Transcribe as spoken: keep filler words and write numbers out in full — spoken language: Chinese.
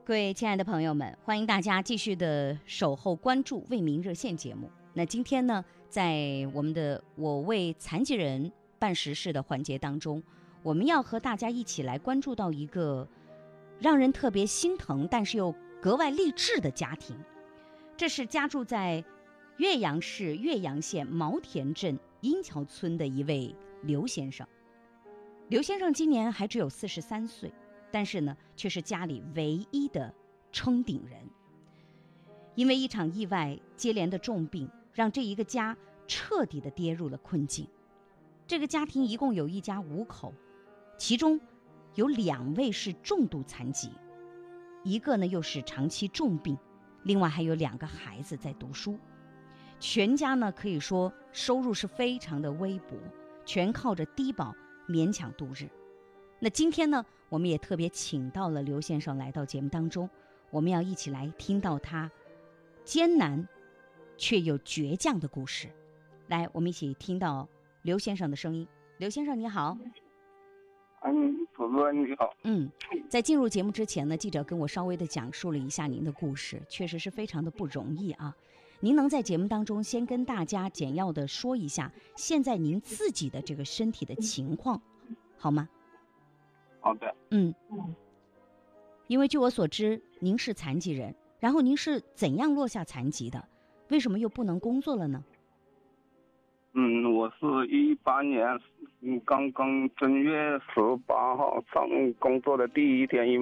各位亲爱的朋友们，欢迎大家继续的守候关注为民热线节目。那今天呢，在我们的我为残疾人办实事的环节当中，我们要和大家一起来关注到一个让人特别心疼但是又格外励志的家庭。这是家住在岳阳市岳阳县毛田镇阴桥村的一位刘先生。刘先生今年还只有四十三岁，但是呢，却是家里唯一的撑顶人。因为一场意外接连的重病，让这一个家彻底的跌入了困境。这个家庭一共有一家五口，其中有两位是重度残疾，一个呢又是长期重病，另外还有两个孩子在读书。全家呢可以说收入是非常的微薄，全靠着低保勉强度日。那今天呢，我们也特别请到了刘先生来到节目当中，我们要一起来听到他艰难却又倔强的故事。来，我们一起听到刘先生的声音。刘先生你好。 嗯，主持人你好。 嗯，在进入节目之前呢，记者跟我稍微的讲述了一下您的故事，确实是非常的不容易啊。您能在节目当中先跟大家简要的说一下现在您自己的这个身体的情况，好吗？ 好的。 嗯，因为据我所知，您是残疾人，然后您是怎样落下残疾的？为什么又不能工作了呢？ 嗯，我是一八年，嗯，刚刚正月十八号上工作的第一天，因为